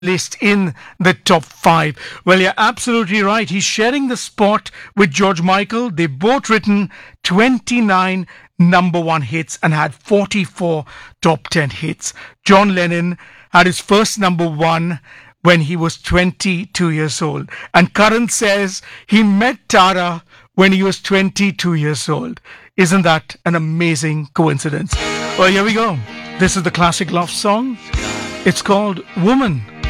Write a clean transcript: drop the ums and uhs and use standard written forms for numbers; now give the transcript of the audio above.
list in the top five. Well, you're absolutely right. He's sharing the spot with George Michael. They've both written 29 number one hits and had 44 top 10 hits. John Lennon had his first number one when he was 22 years old. And Karan says he met Tara when he was 22 years old. Isn't that an amazing coincidence? Well, here we go. This is the classic love song. It's called Woman.